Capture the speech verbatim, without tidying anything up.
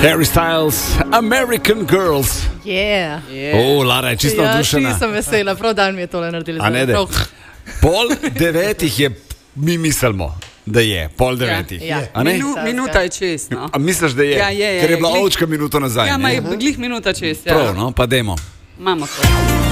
Harry Styles, American Girls. Yeah. Yeah. O, Lara je čisto navdušena. Ja, nisem vesela, prav dan mi je tole naredili. A ne, da. Pol devetih je, mi mislimo, da je pol devetih. Ja, A ne? Minu, minuta je čez, no. A misliš, da je? Ja, je, je, Ker je bila glih- ovčka minuto nazaj. Ja, ne? ma je glih minuta čez, ja. Prav, no, pa dajmo. Imamo to.